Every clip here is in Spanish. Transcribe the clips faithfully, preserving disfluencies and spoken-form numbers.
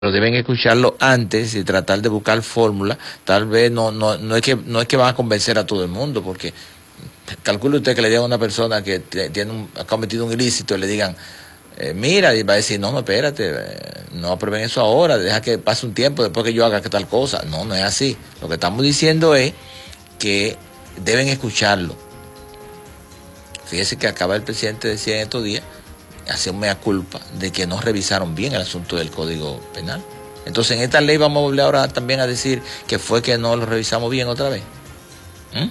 pero deben escucharlo antes y tratar de buscar fórmulas. Tal vez no, no, no es que no es que van a convencer a todo el mundo, porque calcule usted que le digan a una persona que tiene un, ha cometido un ilícito y le digan, eh, mira, y va a decir, no, no, espérate, eh, no aprueben eso ahora, deja que pase un tiempo después que yo haga que tal cosa. No, no es así. Lo que estamos diciendo es que deben escucharlo. Fíjese que acaba el presidente decía en estos días, hacía un mea culpa de que no revisaron bien el asunto del Código Penal. Entonces en esta ley vamos a volver ahora también a decir que fue que no lo revisamos bien otra vez. ¿Mm?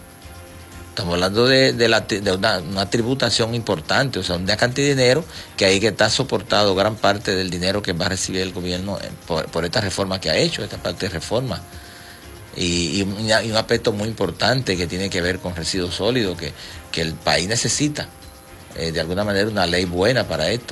Estamos hablando de, de, la, de una, una tributación importante, o sea, una cantidad de dinero que ahí que está soportado gran parte del dinero que va a recibir el gobierno por, por esta reforma que ha hecho, esta parte de reforma. Y, y, un, y un aspecto muy importante que tiene que ver con residuos sólidos, que, que el país necesita. Eh, de alguna manera una ley buena para esto.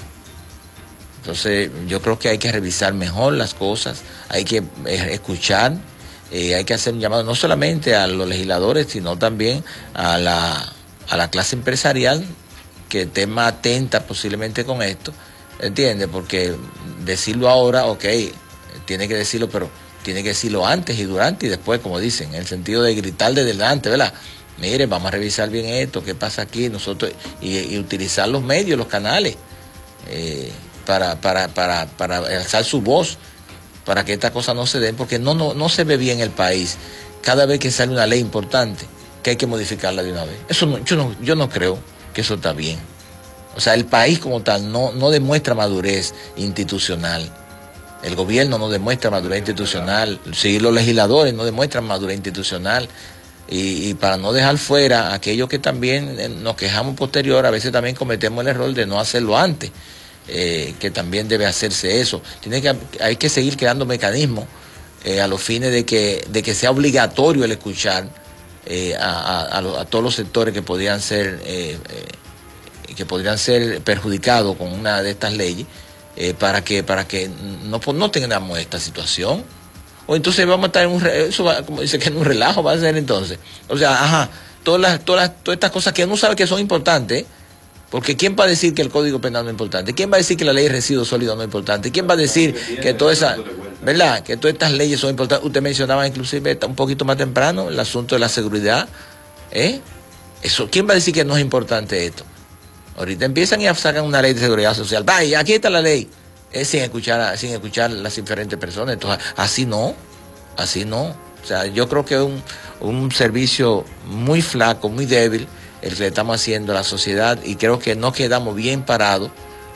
Entonces yo creo que hay que revisar mejor las cosas, hay que eh, escuchar, eh, hay que hacer un llamado no solamente a los legisladores, sino también a la, a la clase empresarial que esté más atenta posiblemente con esto, ¿entiende? Porque decirlo ahora, ok, tiene que decirlo, pero tiene que decirlo antes y durante y después, como dicen, en el sentido de gritar desde delante, ¿verdad? Mire, vamos a revisar bien esto, qué pasa aquí, nosotros, y, y utilizar los medios, los canales, eh, para, para, para, para alzar su voz, para que estas cosas no se den, porque no, no, no se ve bien el país. Cada vez que sale una ley importante, que hay que modificarla de una vez. Eso no, yo, no, yo no creo que eso está bien. O sea, el país como tal no, no demuestra madurez institucional. El gobierno no demuestra madurez institucional, sí, los legisladores no demuestran madurez institucional. Y, y para no dejar fuera aquellos que también nos quejamos posterior, a veces también cometemos el error de no hacerlo antes, eh, que también debe hacerse eso. Tiene que, hay que seguir creando mecanismos eh, a los fines de que, de que sea obligatorio el escuchar eh, a, a, a, lo, a todos los sectores que podrían ser, eh, eh, que podrían ser perjudicados con una de estas leyes, eh, para que, para que no, no tengamos esta situación. O entonces vamos a estar en un, eso va, como dice que en un relajo va a ser entonces. O sea, ajá, todas las, todas las, todas estas cosas que uno sabe que son importantes, ¿eh? Porque ¿quién va a decir que el Código Penal no es importante? ¿Quién va a decir que la ley de residuos sólidos no es importante? ¿Quién va a decir que todas esas, verdad, que todas estas leyes son importantes? Usted mencionaba inclusive un poquito más temprano el asunto de la seguridad, ¿eh? Eso, ¿quién va a decir que no es importante esto? Ahorita empiezan y sacan una ley de seguridad social. Vaya, aquí está la ley. Es sin escuchar a, sin escuchar a las diferentes personas. Entonces, así no, así no. O sea, yo creo que es un, un servicio muy flaco, muy débil el que le estamos haciendo a la sociedad, y creo que no quedamos bien parados,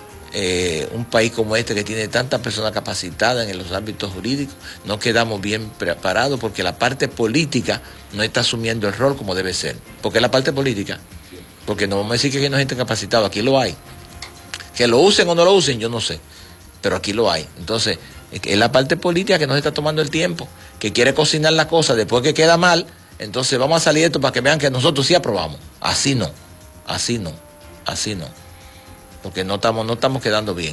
eh, un país como este que tiene tantas personas capacitadas en los ámbitos jurídicos, no quedamos bien parados porque la parte política no está asumiendo el rol como debe ser. ¿Por qué la parte política? Porque no vamos a decir que aquí no hay gente capacitada, aquí lo hay. Que lo usen o no lo usen, yo no sé. Pero aquí lo hay. Entonces, es la parte política que nos está tomando el tiempo, que quiere cocinar la cosa después que queda mal. Entonces vamos a salir de esto para que vean que nosotros sí aprobamos. Así no, así no, así no. Porque no estamos, no estamos quedando bien.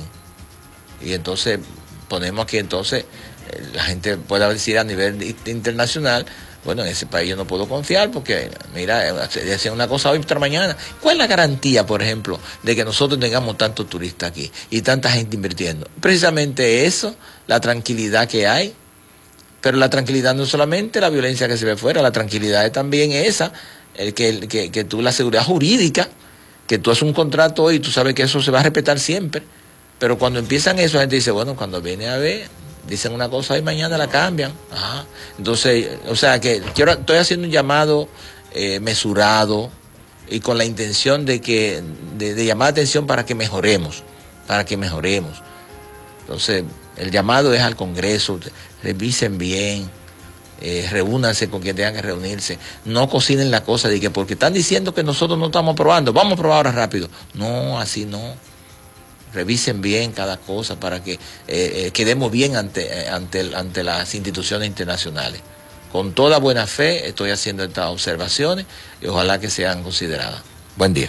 Y entonces ponemos aquí, entonces, la gente puede decir a nivel internacional, bueno, en ese país yo no puedo confiar porque, mira, decían una cosa hoy, otra mañana. ¿Cuál es la garantía, por ejemplo, de que nosotros tengamos tantos turistas aquí y tanta gente invirtiendo? Precisamente eso, la tranquilidad que hay. Pero la tranquilidad no es solamente la violencia que se ve fuera, la tranquilidad es también esa, el que, el que, que tú, la seguridad jurídica, que tú haces un contrato hoy y tú sabes que eso se va a respetar siempre. Pero cuando empiezan eso, la gente dice, bueno, cuando viene a ver, dicen una cosa y mañana la cambian. Ajá. Entonces, o sea que quiero, estoy haciendo un llamado eh, mesurado y con la intención de que de, de llamar la atención para que mejoremos, para que mejoremos. Entonces, el llamado es al Congreso, revisen bien, eh, reúnanse con quien tengan que reunirse, no cocinen la cosa de que porque están diciendo que nosotros no estamos aprobando, vamos a aprobar ahora rápido. No, así no. Revisen bien cada cosa para que eh, eh, quedemos bien ante, eh, ante, ante las instituciones internacionales. Con toda buena fe estoy haciendo estas observaciones y ojalá que sean consideradas. Buen día.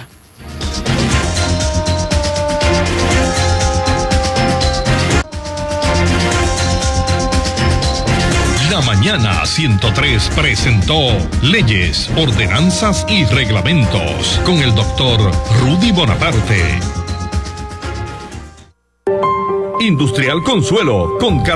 La Mañana ciento tres presentó Leyes, Ordenanzas y Reglamentos con el doctor Rudy Bonaparte. Industrial Consuelo, con